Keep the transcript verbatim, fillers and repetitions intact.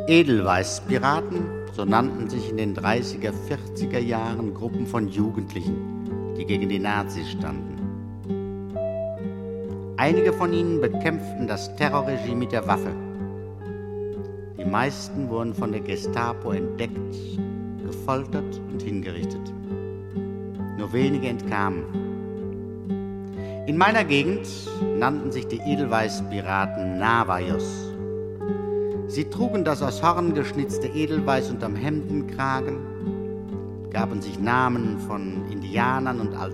Edelweiß-Piraten, so nannten sich in den dreißiger, vierziger Jahren Gruppen von Jugendlichen, die gegen die Nazis standen. Einige von ihnen bekämpften das Terrorregime mit der Waffe. Die meisten wurden von der Gestapo entdeckt, gefoltert und hingerichtet. Nur wenige entkamen. In meiner Gegend nannten sich die Edelweiß-Piraten Navajos. Sie trugen das aus Horn geschnitzte Edelweiß unterm Hemdenkragen, gaben sich Namen von Indianern und